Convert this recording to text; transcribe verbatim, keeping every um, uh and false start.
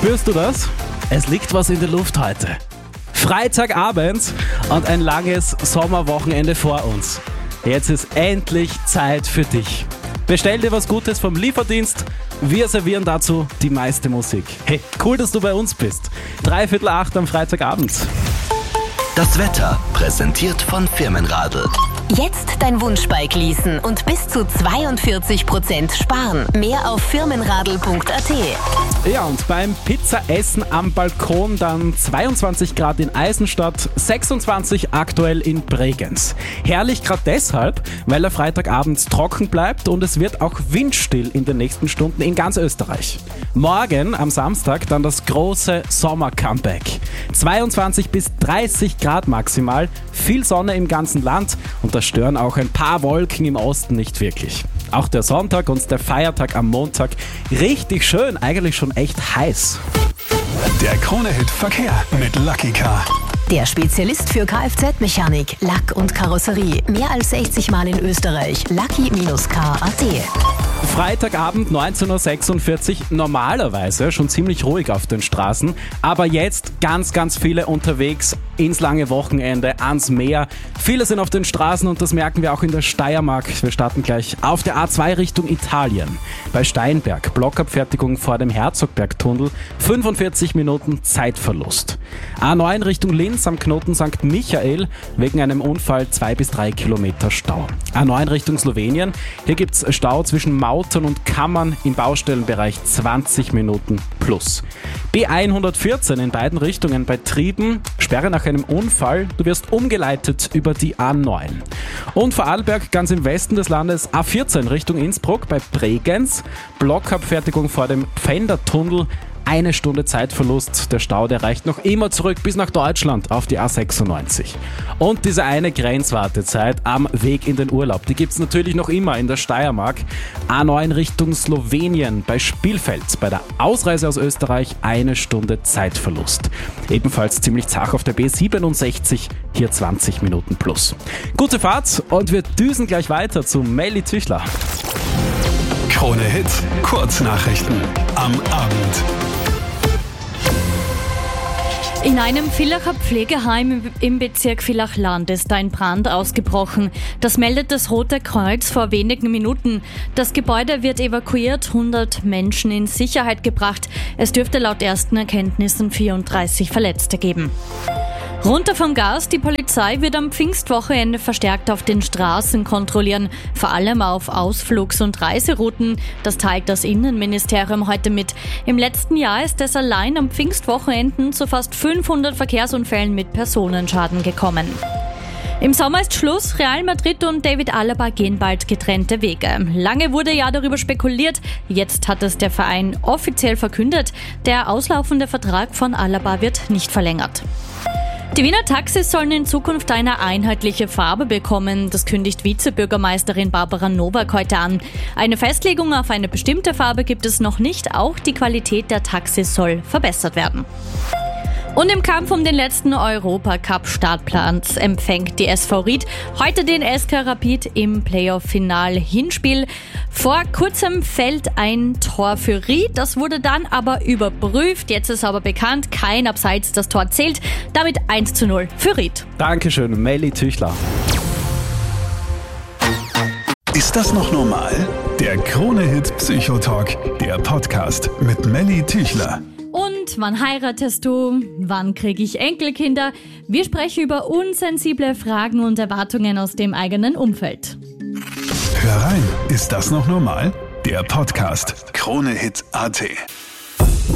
Spürst du das? Es liegt was in der Luft heute. Freitagabend und ein langes Sommerwochenende vor uns. Jetzt ist endlich Zeit für dich. Bestell dir was Gutes vom Lieferdienst. Wir servieren dazu die meiste Musik. Hey, cool, dass du bei uns bist. Dreiviertel acht am Freitagabend. Das Wetter präsentiert von Firmenradl. Jetzt dein Wunschbike leasen und bis zu zweiundvierzig Prozent sparen. Mehr auf firmenradl punkt a t. Ja, und beim Pizzaessen am Balkon dann zweiundzwanzig Grad in Eisenstadt, sechsundzwanzig aktuell in Bregenz. Herrlich gerade deshalb, weil der Freitagabend trocken bleibt und es wird auch windstill in den nächsten Stunden in ganz Österreich. Morgen am Samstag dann das große Sommer-Comeback. zweiundzwanzig bis dreißig Grad maximal, viel Sonne im ganzen Land und da stören auch ein paar Wolken im Osten nicht wirklich. Auch der Sonntag und der Feiertag am Montag richtig schön, eigentlich schon echt heiß. Der Krone-Hit Verkehr mit Lucky Car. Der Spezialist für Kfz-Mechanik, Lack und Karosserie. Mehr als sechzig Mal in Österreich. Lucky Car punkt a t. Freitagabend neunzehn Uhr sechsundvierzig, normalerweise schon ziemlich ruhig auf den Straßen, aber jetzt ganz, ganz viele unterwegs ins lange Wochenende, ans Meer. Viele sind auf den Straßen und das merken wir auch in der Steiermark. Wir starten gleich auf der A zwei Richtung Italien. Bei Steinberg, Blockabfertigung vor dem Herzogbergtunnel, fünfundvierzig Minuten Zeitverlust. A neun Richtung Linz am Knoten Sankt Michael, wegen einem Unfall zwei bis drei Kilometer Stau. A neun Richtung Slowenien, hier gibt's Stau zwischen Mautern und Kammern im Baustellenbereich zwanzig Minuten plus. B hundertvierzehn in beiden Richtungen bei Trieben, Sperre nach einem Unfall, du wirst umgeleitet über die A neun. Und Vorarlberg ganz im Westen des Landes A vierzehn Richtung Innsbruck bei Bregenz, Blockabfertigung vor dem Pfändertunnel, eine Stunde Zeitverlust, der Stau, der reicht noch immer zurück bis nach Deutschland auf die A sechsundneunzig. Und diese eine Grenzwartezeit am Weg in den Urlaub, die gibt's natürlich noch immer in der Steiermark. A neun Richtung Slowenien bei Spielfeld, bei der Ausreise aus Österreich eine Stunde Zeitverlust. Ebenfalls ziemlich zach auf der B siebenundsechzig, hier zwanzig Minuten plus. Gute Fahrt und wir düsen gleich weiter zu Melly Tüchler. Krone-Hit Kurznachrichten am Abend. In einem Villacher Pflegeheim im Bezirk Villach-Land ist ein Brand ausgebrochen. Das meldet das Rote Kreuz vor wenigen Minuten. Das Gebäude wird evakuiert, hundert Menschen in Sicherheit gebracht. Es dürfte laut ersten Erkenntnissen vierunddreißig Verletzte geben. Runter vom Gas, die Polizei wird am Pfingstwochenende verstärkt auf den Straßen kontrollieren, vor allem auf Ausflugs- und Reiserouten. Das teilt das Innenministerium heute mit. Im letzten Jahr ist es allein am Pfingstwochenenden zu fast fünfhundert Verkehrsunfällen mit Personenschaden gekommen. Im Sommer ist Schluss, Real Madrid und David Alaba gehen bald getrennte Wege. Lange wurde ja darüber spekuliert, jetzt hat es der Verein offiziell verkündet. Der auslaufende Vertrag von Alaba wird nicht verlängert. Die Wiener Taxis sollen in Zukunft eine einheitliche Farbe bekommen. Das kündigt Vizebürgermeisterin Barbara Nowak heute an. Eine Festlegung auf eine bestimmte Farbe gibt es noch nicht. Auch die Qualität der Taxis soll verbessert werden. Und im Kampf um den letzten Europacup-Startplatz empfängt die S V Ried heute den S K Rapid im Playoff-Final-Hinspiel. Vor kurzem fällt ein Tor für Ried, das wurde dann aber überprüft. Jetzt ist aber bekannt, kein Abseits, das Tor zählt. Damit eins zu null für Ried. Dankeschön, Melly Tüchler. Ist das noch normal? Der Krone-Hit Psychotalk, der Podcast mit Melly Tüchler. Und wann heiratest du? Wann kriege ich Enkelkinder? Wir sprechen über unsensible Fragen und Erwartungen aus dem eigenen Umfeld. Hör rein, ist das noch normal? Der Podcast Krone-Hit Punkt a t.